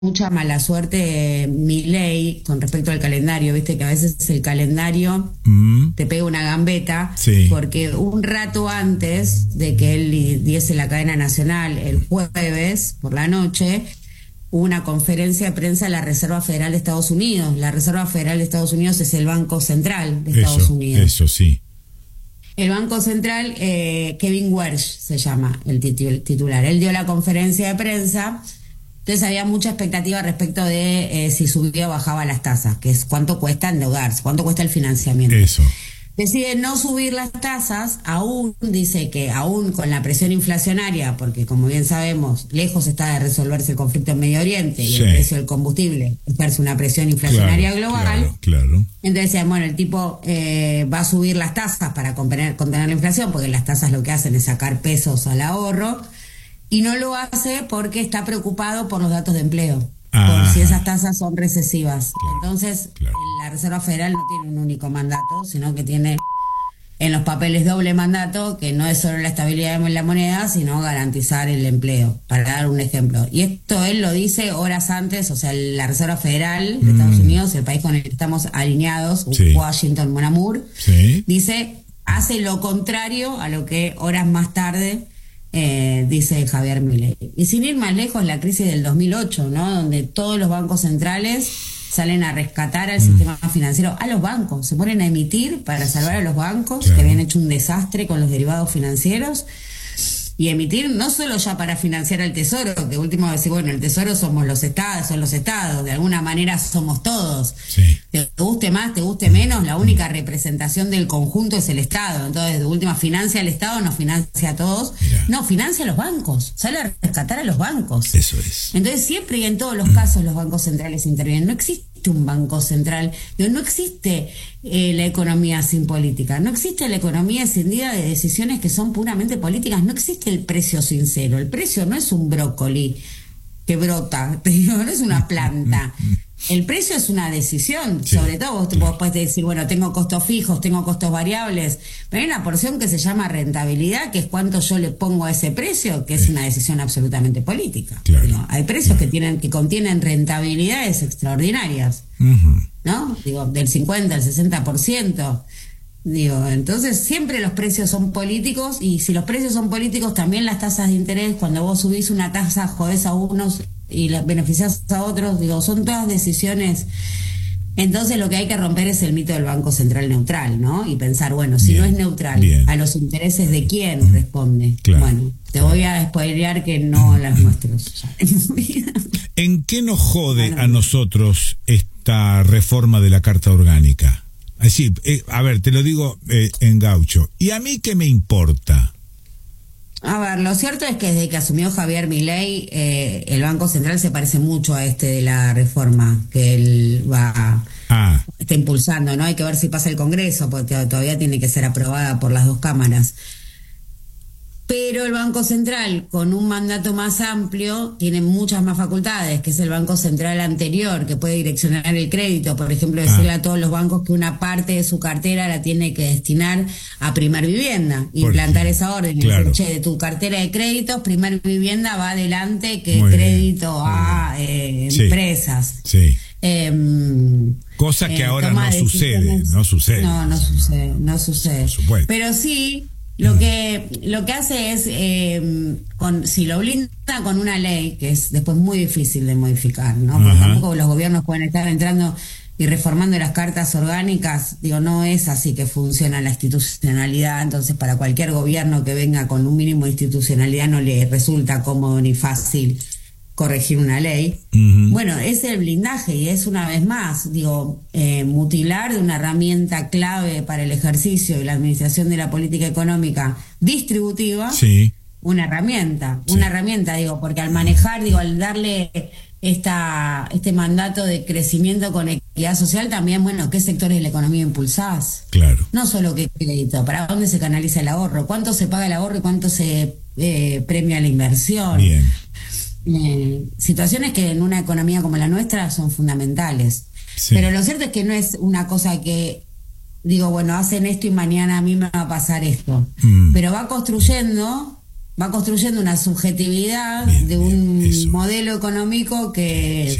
mucha mala suerte Milei con respecto al calendario, viste que a veces el calendario te pega una gambeta, Sí. porque un rato antes de que él diese la cadena nacional, el jueves por la noche, hubo una conferencia de prensa de la Reserva Federal de Estados Unidos. La Reserva Federal de Estados Unidos es el Banco Central de Estados Unidos. Eso sí. El Banco Central, Kevin Warsh se llama el titular. Él dio la conferencia de prensa. Entonces había mucha expectativa respecto de si subía o bajaba las tasas, que es cuánto cuesta endeudarse, cuánto cuesta el financiamiento. Eso. Decide no subir las tasas, aún dice que aún con la presión inflacionaria, porque como bien sabemos, lejos está de resolverse el conflicto en Medio Oriente y Sí. el precio del combustible ejerce una presión inflacionaria global. Claro. Entonces decían, bueno, el tipo va a subir las tasas para contener la inflación, porque las tasas lo que hacen es sacar pesos al ahorro, y no lo hace porque está preocupado por los datos de empleo, por si esas tasas son recesivas. Claro, Entonces, claro. la Reserva Federal no tiene un único mandato, sino que tiene en los papeles doble mandato, que no es solo la estabilidad de la moneda, sino garantizar el empleo, para dar un ejemplo. Y esto él lo dice horas antes, o sea, la Reserva Federal de Estados Unidos, el país con el que estamos alineados, Sí. Washington, Mon Amour, Sí. dice, hace lo contrario a lo que horas más tarde dice Javier Milei. Y sin ir más lejos, la crisis del 2008, ¿no? Donde todos los bancos centrales salen a rescatar al sistema financiero, a los bancos, se ponen a emitir para salvar a los bancos, Claro. que habían hecho un desastre con los derivados financieros, y emitir no solo ya para financiar al Tesoro, que último decir, bueno, el Tesoro somos los estados, son los estados, de alguna manera somos todos. Sí. Te guste más, te guste menos, la única representación del conjunto es el Estado. Entonces, de última, financia al Estado, nos financia a todos. Mirá. No, financia a los bancos, sale a rescatar a los bancos. Eso es. Entonces, siempre y en todos los casos los bancos centrales intervienen. No existe un banco central, no existe la economía sin política, no existe la economía escindida de decisiones que son puramente políticas, no existe el precio sincero. El precio no es un brócoli que brota, te digo, no es una planta. El precio es una decisión, Sí, sobre todo vos podés decir, bueno, tengo costos fijos, tengo costos variables, pero hay una porción que se llama rentabilidad, que es cuánto yo le pongo a ese precio, que es una decisión absolutamente política. Claro. Digo, hay precios que contienen rentabilidades extraordinarias, ¿no? Digo, del 50 al 60%. Digo, entonces siempre los precios son políticos, y si los precios son políticos, también las tasas de interés, cuando vos subís una tasa, jodés a unos y las beneficiás a otros, digo, son todas decisiones. Entonces lo que hay que romper es el mito del Banco Central neutral, ¿no? Y pensar, bueno, si Bien, no es neutral, bien. ¿a los intereses de quién responde? Claro. Bueno, te voy a spoilear que no a los nuestros. ¿En qué nos jode a nosotros esta reforma de la Carta Orgánica? Así, a ver, te lo digo en gaucho. ¿Y a mí qué me importa? A ver, lo cierto es que desde que asumió Javier Milei, el Banco Central se parece mucho a este de la reforma que él está impulsando, ¿no? Hay que ver si pasa el Congreso, porque todavía tiene que ser aprobada por las dos cámaras. Pero el Banco Central, con un mandato más amplio, tiene muchas más facultades, que es el Banco Central anterior, que puede direccionar el crédito, por ejemplo, decirle a todos los bancos que una parte de su cartera la tiene que destinar a primer vivienda, implantar esa orden, claro. y decir, che, de tu cartera de créditos, primer vivienda va adelante que Muy crédito bien, a Sí. empresas. Sí. Cosa que ahora no sucede, no sucede. No sucede. Por supuesto. Pero sí, lo que hace es, si lo blinda con una ley, que es después muy difícil de modificar, ¿no? Porque tampoco los gobiernos pueden estar entrando y reformando las cartas orgánicas. Digo, no es así que funciona la institucionalidad. Entonces, para cualquier gobierno que venga con un mínimo de institucionalidad no le resulta cómodo ni fácil corregir una ley. Bueno, es el blindaje, y es una vez más, digo, mutilar de una herramienta clave para el ejercicio y la administración de la política económica distributiva. Sí. Una herramienta, digo, porque al manejar, digo, al darle este mandato de crecimiento con equidad social, también, bueno, ¿qué sectores de la economía impulsás? Claro. No solo qué crédito, para dónde se canaliza el ahorro, cuánto se paga el ahorro y cuánto se premia la inversión. Bien. Situaciones que en una economía como la nuestra son fundamentales. Sí. Pero lo cierto es que no es una cosa que digo, bueno, hacen esto y mañana a mí me va a pasar esto. Pero va construyendo va construyendo una subjetividad bien, de un eso. modelo económico que